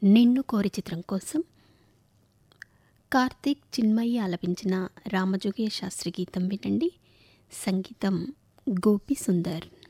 నిన్ను కోరి చిత్రం కోసం కార్తీక్ చిన్మయి ఆలపించిన రామజోగయ్య శాస్త్రి గీతం వినండి. సంగీతం గోపి సుందర్.